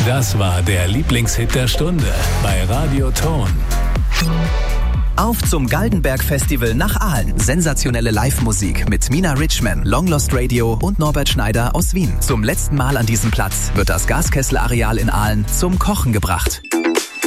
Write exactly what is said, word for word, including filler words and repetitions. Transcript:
Das war der Lieblingshit der Stunde bei Radio Ton. Auf zum Galdenberg-Festival nach Aalen. Sensationelle Live-Musik mit Mina Richman, Long Lost Radio und Norbert Schneider aus Wien. Zum letzten Mal an diesem Platz wird das Gaskessel-Areal in Aalen zum Kochen gebracht.